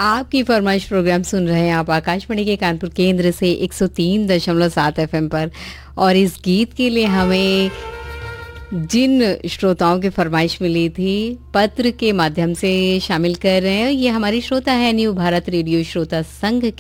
आपकी फरमाइश प्रोग्राम सुन रहे हैं आप आकाशवाणी के कानपुर केंद्र से 103.7 एफएम पर। और इस गीत के लिए हमें जिन श्रोताओं की फरमाइश मिली थी पत्र के माध्यम से शामिल कर रहे हैं, ये हमारी श्रोता है न्यू भारत रेडियो श्रोता संघ